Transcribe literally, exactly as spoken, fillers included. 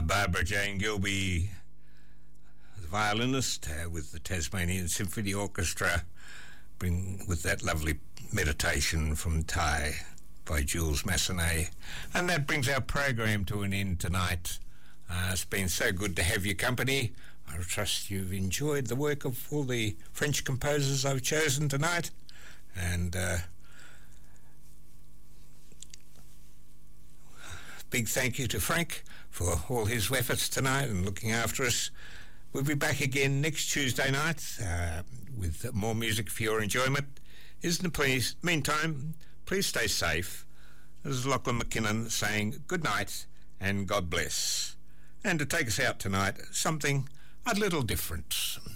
Barbara Jane Gilby, the violinist, uh, with the Tasmanian Symphony Orchestra, bring with that lovely meditation from Thai by Jules Massenet. And that brings our program to an end tonight. Uh, it's been so good to have your company. I trust you've enjoyed the work of all the French composers I've chosen tonight. And uh, big thank you to Frank for all his efforts tonight and looking after us. We'll be back again next Tuesday night uh, with more music for your enjoyment. Isn't it, please? Meantime, please stay safe. This is Lachlan McKinnon saying good night and God bless. And to take us out tonight, something a little different.